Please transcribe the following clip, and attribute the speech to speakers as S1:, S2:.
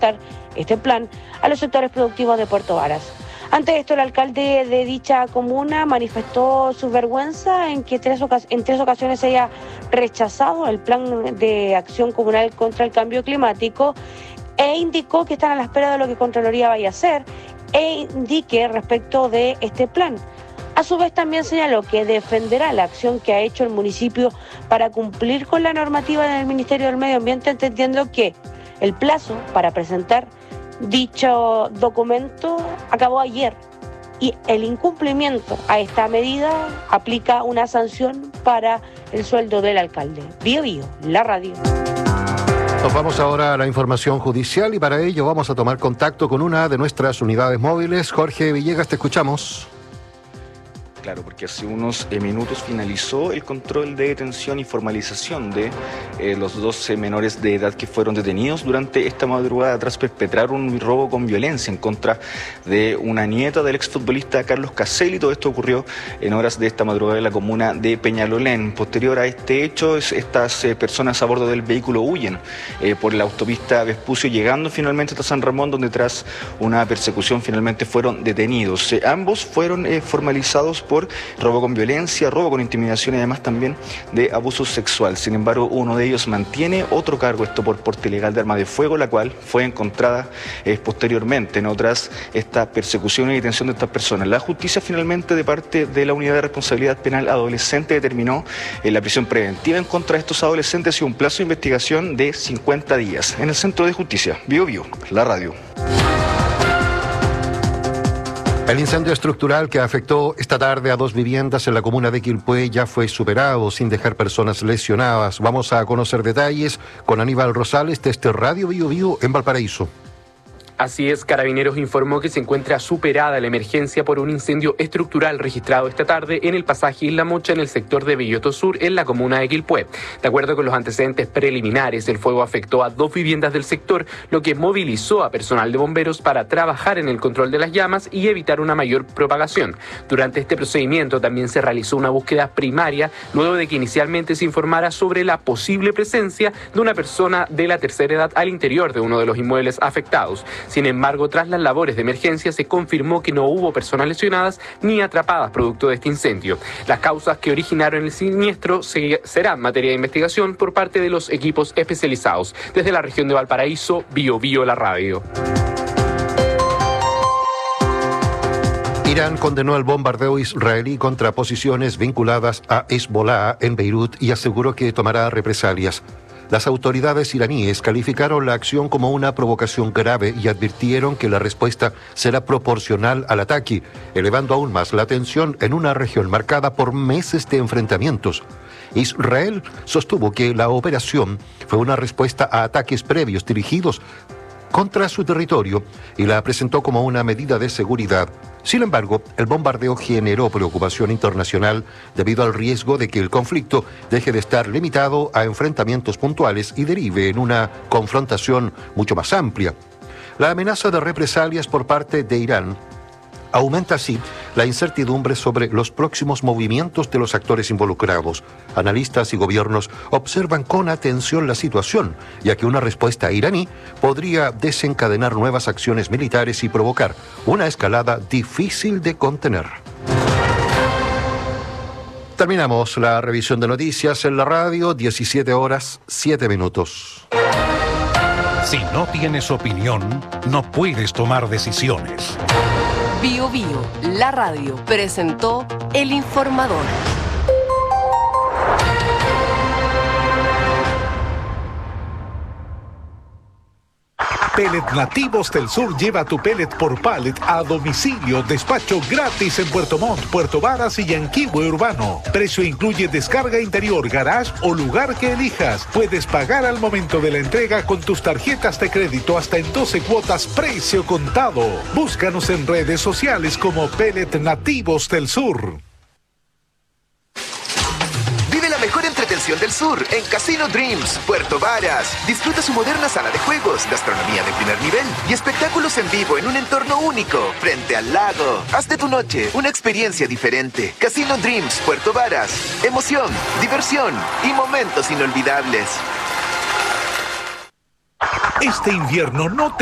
S1: afectar este plan a los sectores productivos de Puerto Varas. Ante esto, el alcalde de dicha comuna manifestó su vergüenza en que en tres ocasiones se haya rechazado el plan de acción comunal contra el cambio climático e indicó que están a la espera de lo que Contraloría vaya a hacer e indique respecto de este plan. A su vez también señaló que defenderá la acción que ha hecho el municipio para cumplir con la normativa del Ministerio del Medio Ambiente, entendiendo que el plazo para presentar dicho documento acabó ayer y el incumplimiento a esta medida aplica una sanción para el sueldo del alcalde. Bío Bío, la radio.
S2: Nos vamos ahora a la información judicial y para ello vamos a tomar contacto con una de nuestras unidades móviles. Jorge Villegas, te escuchamos.
S3: Claro, porque hace unos minutos finalizó el control de detención y formalización de los 12 menores de edad que fueron detenidos durante esta madrugada tras perpetrar un robo con violencia en contra de una nieta del exfutbolista Carlos Caselli. Todo esto ocurrió en horas de esta madrugada en la comuna de Peñalolén. Posterior a este hecho, estas personas a bordo del vehículo huyen por la autopista Vespucio, llegando finalmente hasta San Ramón, donde tras una persecución finalmente fueron detenidos. Ambos fueron formalizados por robo con violencia, robo con intimidación y además también de abuso sexual. Sin embargo, uno de ellos mantiene otro cargo, esto por porte ilegal de arma de fuego, la cual fue encontrada posteriormente, ¿no?, tras esta persecución y detención de estas personas. La justicia finalmente, de parte de la Unidad de Responsabilidad Penal Adolescente, determinó la prisión preventiva en contra de estos adolescentes y un plazo de investigación de 50 días. En el Centro de Justicia, Bío Bío, la radio.
S2: El incendio estructural que afectó esta tarde a 2 viviendas en la comuna de Quilpué ya fue superado sin dejar personas lesionadas. Vamos a conocer detalles con Aníbal Rosales desde Radio Bío Bío en Valparaíso.
S4: Así es, Carabineros informó que se encuentra superada la emergencia por un incendio estructural registrado esta tarde en el pasaje Isla Mocha en el sector de Villoto Sur, en la comuna de Quilpué. De acuerdo con los antecedentes preliminares, el fuego afectó a 2 viviendas del sector, lo que movilizó a personal de bomberos para trabajar en el control de las llamas y evitar una mayor propagación. Durante este procedimiento también se realizó una búsqueda primaria, luego de que inicialmente se informara sobre la posible presencia de una persona de la tercera edad al interior de uno de los inmuebles afectados. Sin embargo, tras las labores de emergencia se confirmó que no hubo personas lesionadas ni atrapadas producto de este incendio. Las causas que originaron el siniestro serán materia de investigación por parte de los equipos especializados. Desde la región de Valparaíso, Bío Bío, la radio.
S2: Irán condenó el bombardeo israelí contra posiciones vinculadas a Hezbollah en Beirut y aseguró que tomará represalias. Las autoridades iraníes calificaron la acción como una provocación grave y advirtieron que la respuesta será proporcional al ataque, elevando aún más la tensión en una región marcada por meses de enfrentamientos. Israel sostuvo que la operación fue una respuesta a ataques previos dirigidos contra su territorio y la presentó como una medida de seguridad. Sin embargo, el bombardeo generó preocupación internacional debido al riesgo de que el conflicto deje de estar limitado a enfrentamientos puntuales y derive en una confrontación mucho más amplia. La amenaza de represalias por parte de Irán aumenta así la incertidumbre sobre los próximos movimientos de los actores involucrados. Analistas y gobiernos observan con atención la situación, ya que una respuesta iraní podría desencadenar nuevas acciones militares y provocar una escalada difícil de contener. Terminamos la revisión de noticias en la radio, 17:07.
S5: Si no tienes opinión, no puedes tomar decisiones.
S6: Bío Bío, la radio, presentó El Informador.
S5: Pellet Nativos del Sur lleva tu pellet por pallet a domicilio. Despacho gratis en Puerto Montt, Puerto Varas y Yanquihue Urbano. Precio incluye descarga interior, garage o lugar que elijas. Puedes pagar al momento de la entrega con tus tarjetas de crédito hasta en 12 cuotas precio contado. Búscanos en redes sociales como Pellet Nativos del Sur.
S7: Mejor entretención del sur en Casino Dreams, Puerto Varas. Disfruta su moderna sala de juegos, gastronomía de primer nivel y espectáculos en vivo en un entorno único, frente al lago. Haz de tu noche una experiencia diferente. Casino Dreams, Puerto Varas. Emoción, diversión y momentos inolvidables.
S5: Este invierno no te